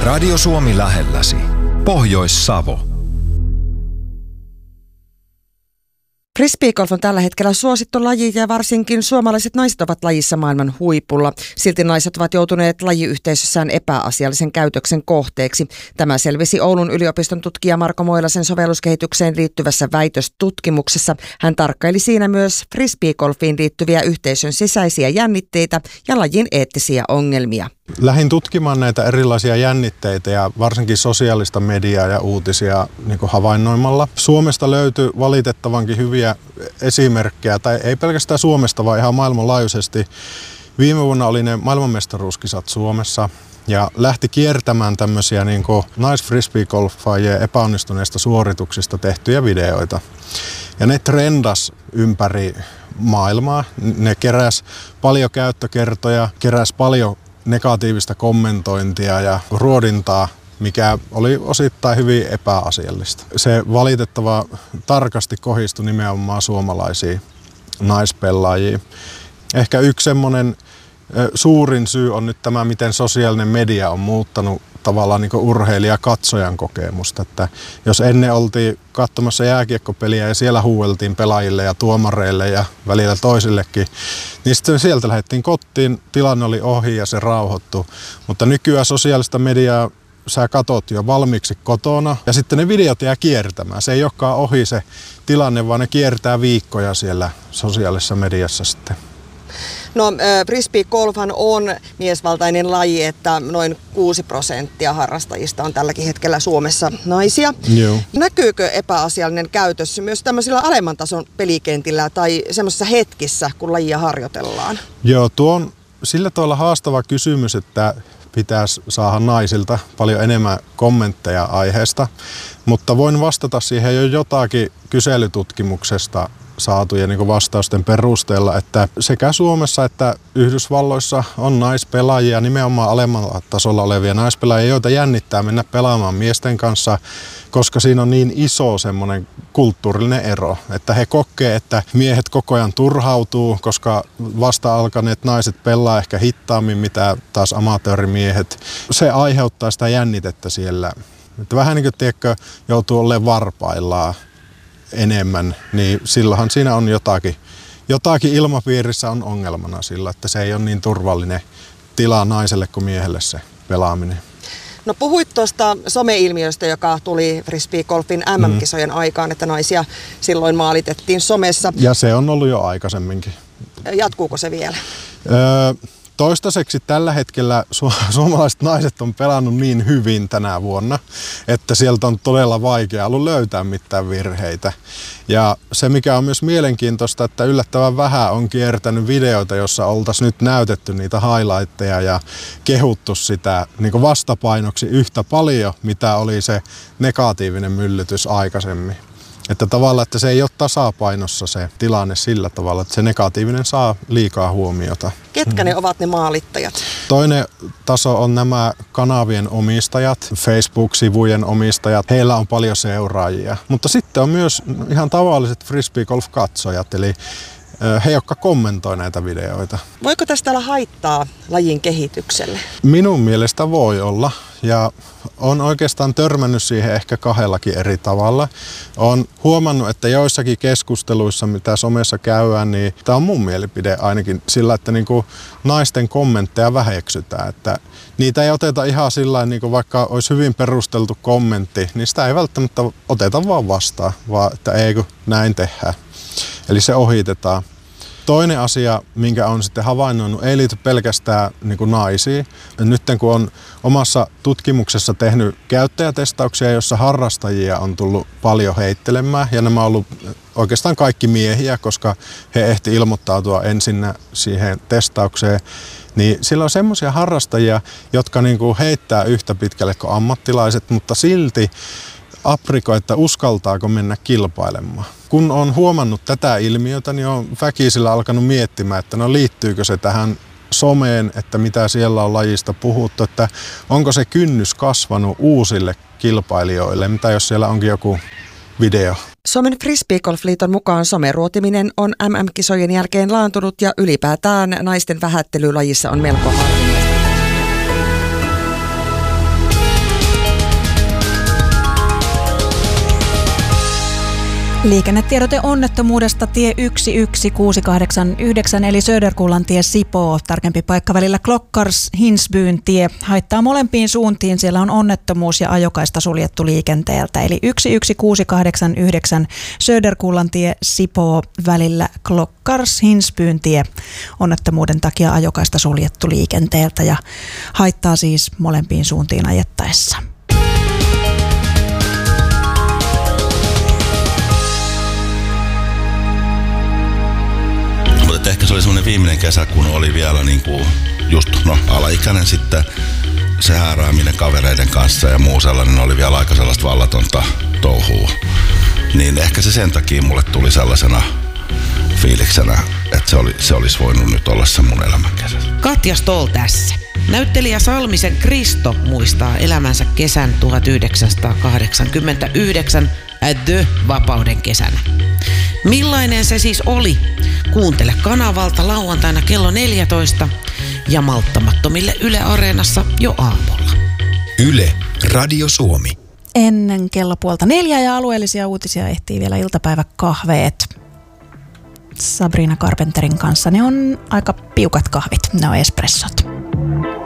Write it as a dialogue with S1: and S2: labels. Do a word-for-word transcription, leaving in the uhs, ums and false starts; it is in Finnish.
S1: Radio Suomi lähelläsi. Pohjois-Savo.
S2: Frisbeegolf on tällä hetkellä suosittu laji ja varsinkin suomalaiset naiset ovat lajissa maailman huipulla. Silti naiset ovat joutuneet lajiyhteisössään epäasiallisen käytöksen kohteeksi. Tämä selvisi Oulun yliopiston tutkija Marko Moilasen sovelluskehitykseen liittyvässä väitöstutkimuksessa. Hän tarkkaili siinä myös frisbeegolfiin liittyviä yhteisön sisäisiä jännitteitä ja lajin eettisiä ongelmia.
S3: Lähdin tutkimaan näitä erilaisia jännitteitä ja varsinkin sosiaalista mediaa ja uutisia niin kuin havainnoimalla. Suomesta löytyi valitettavankin hyviä esimerkkejä, tai ei pelkästään Suomesta, vaan ihan maailmanlaajuisesti. Viime vuonna oli ne maailmanmestaruuskisat Suomessa ja lähti kiertämään tämmöisiä niin kuin naisfrisbeegolfaajien epäonnistuneista suorituksista tehtyjä videoita. Ja ne trendas ympäri maailmaa. Ne keräs paljon käyttökertoja, keräs paljon negatiivista kommentointia ja ruodintaa, mikä oli osittain hyvin epäasiallista. Se valitettava tarkasti kohdistui nimenomaan suomalaisiin naispelaajia. Ehkä yksi semmoinen suurin syy on nyt tämä, miten sosiaalinen media on muuttanut tavallaan niin kuin urheilija-katsojan kokemusta. Että jos ennen oltiin katsomassa jääkiekkopeliä ja siellä huueltiin pelaajille ja tuomareille ja välillä toisillekin, niin sitten sieltä lähdettiin kotiin, tilanne oli ohi ja se rauhoittui. Mutta nykyään sosiaalista mediaa sä katot jo valmiiksi kotona ja sitten ne videot jää kiertämään. Se ei olekaan ohi se tilanne, vaan ne kiertää viikkoja siellä sosiaalisessa mediassa sitten.
S2: No frisbeegolfhan on miesvaltainen laji, että noin kuusi prosenttia harrastajista on tälläkin hetkellä Suomessa naisia.
S3: Joo.
S2: Näkyykö epäasiallinen käytös myös tämmöisillä alemman tason pelikentillä tai semmoisissa hetkissä, kun lajia harjoitellaan?
S3: Joo, tuo on sillä tavalla haastava kysymys, että pitäisi saada naisilta paljon enemmän kommentteja aiheesta, mutta voin vastata siihen jo jotakin kyselytutkimuksesta saatujen niin kuin vastausten perusteella, että sekä Suomessa että Yhdysvalloissa on naispelaajia, nimenomaan alemmalla tasolla olevia naispelaajia, joita jännittää mennä pelaamaan miesten kanssa, koska siinä on niin iso semmoinen kulttuurillinen ero, että he kokee, että miehet koko ajan turhautuu, koska vasta alkaneet naiset pelaa ehkä hittaammin, mitä taas amatöörimiehet. Se aiheuttaa sitä jännitettä siellä. Että vähän niin kuin tiedätkö, joutuu olemaan varpaillaan enemmän, niin silloinhan siinä on jotakin, jotakin ilmapiirissä on ongelmana sillä, että se ei ole niin turvallinen tila naiselle kuin miehelle se pelaaminen.
S2: No puhuit tuosta some-ilmiöstä, joka tuli frisbeegolfin äm äm-kisojen mm. aikaan, että naisia silloin maalitettiin somessa.
S3: Ja se on ollut jo aikaisemminkin.
S2: Jatkuuko se vielä?
S3: Öö, Toistaiseksi tällä hetkellä su- suomalaiset naiset on pelannut niin hyvin tänä vuonna, että sieltä on todella vaikea ollut löytää mitään virheitä. Ja se mikä on myös mielenkiintoista, että yllättävän vähän on kiertänyt videoita, jossa oltaisiin nyt näytetty niitä highlightteja ja kehuttu sitä niin kuin vastapainoksi yhtä paljon, mitä oli se negatiivinen myllytys aikaisemmin. Että tavallaan, että se ei ole tasapainossa se tilanne sillä tavalla, että se negatiivinen saa liikaa huomiota.
S2: Ketkä ne ovat ne maalittajat?
S3: Toinen taso on nämä kanavien omistajat, Facebook-sivujen omistajat. Heillä on paljon seuraajia. Mutta sitten on myös ihan tavalliset frisbeegolf-katsojat, eli he, jotka kommentoi näitä videoita.
S2: Voiko tästä olla haittaa lajin kehitykselle?
S3: Minun mielestä voi olla. Ja olen oikeastaan törmännyt siihen ehkä kahdellakin eri tavalla. Olen huomannut, että joissakin keskusteluissa, mitä somessa käydään, niin tämä on mun mielipide ainakin sillä, että niin kuin naisten kommentteja väheksytään. Että niitä ei oteta ihan sillä niin kuin vaikka olisi hyvin perusteltu kommentti, niin sitä ei välttämättä oteta vaan vastaan, vaan että ei kun näin tehdään. Eli se ohitetaan. Toinen asia, minkä on sitten havainnoinut, ei liity pelkästään niin kuin naisiin. Nyt kun on omassa tutkimuksessa tehnyt käyttäjätestauksia, jossa harrastajia on tullut paljon heittelemään, ja nämä on ollut oikeastaan kaikki miehiä, koska he ehti ilmoittautua ensin siihen testaukseen, niin sillä on semmoisia harrastajia, jotka niin kuin heittää yhtä pitkälle kuin ammattilaiset, mutta silti aprikoi, että uskaltaako mennä kilpailemaan. Kun on huomannut tätä ilmiötä, niin on väkisillä alkanut miettimään, että no liittyykö se tähän someen, että mitä siellä on lajista puhuttu, että onko se kynnys kasvanut uusille kilpailijoille, mitä jos siellä onkin joku video.
S2: Suomen Frisbeegolf-liiton mukaan someruotiminen on äm äm-kisojen jälkeen laantunut ja ylipäätään naisten vähättely lajissa on melko harvinaista.
S4: Liikennetiedote onnettomuudesta tie yksi yksi kuusi kahdeksan yhdeksän eli Söderkullan tie Sipoo. Tarkempi paikka välillä Klockars-Hinsbyn tie. Haittaa molempiin suuntiin. Siellä on onnettomuus ja ajokaista suljettu liikenteeltä. Eli yksi yksi kuusi kahdeksan yhdeksän Söderkullan tie Sipoo välillä Klockars-Hinsbyn tie. Onnettomuuden takia ajokaista suljettu liikenteeltä ja haittaa siis molempiin suuntiin ajettaessa.
S5: Mutta ehkä se oli semmoinen viimeinen kesä, kun oli vielä niin kuin just no, alaikäinen sitten se häärääminen kavereiden kanssa ja muu sellainen oli vielä aika sellaista vallatonta touhua. Niin ehkä se sen takia mulle tuli sellaisena fiiliksenä, että se, oli, se olisi voinut nyt olla se mun elämän kesä.
S6: Katja Stoll tässä. Näyttelijä Salmisen Kristo muistaa elämänsä kesän tuhatyhdeksänsataakahdeksankymmentäyhdeksän The-vapauden kesänä. Millainen se siis oli? Kuuntele kanavalta lauantaina kello neljätoista ja malttamattomille Yle Areenassa jo aamulla.
S1: Yle, Radio Suomi.
S4: Ennen kello puolta neljä ja alueellisia uutisia ehtii vielä iltapäiväkahveet. Sabrina Carpenterin kanssa ne on aika piukat kahvit, ne on espressot.